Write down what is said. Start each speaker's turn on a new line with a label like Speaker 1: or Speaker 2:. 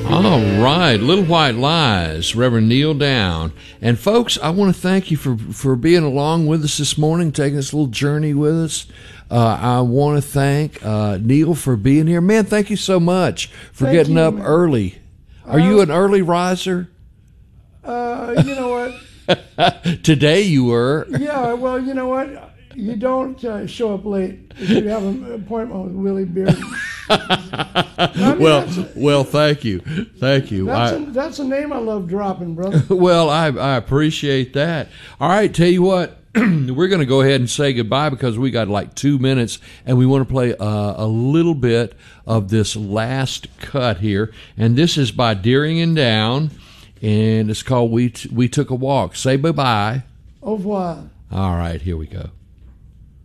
Speaker 1: All right, Little White Lies, Reverend Neil Down. And folks, I want to thank you for being along with us this morning, taking this little journey with us. I want to thank Neil for being here. Man, thank you so much for getting up early. Are you an early riser?
Speaker 2: You know what?
Speaker 1: Today you were.
Speaker 2: Yeah, well, you know what? You don't show up late if you have an appointment with Willie Beard.
Speaker 1: Well, thank you.
Speaker 2: That's a name I love dropping, brother.
Speaker 1: Well, I appreciate that. All right, tell you what, we're going to go ahead and say goodbye because we got like 2 minutes, and we want to play a little bit of this last cut here, and this is by Deering and Down, and it's called "We Took a Walk." Say bye bye.
Speaker 2: Au revoir.
Speaker 1: All right, here we go.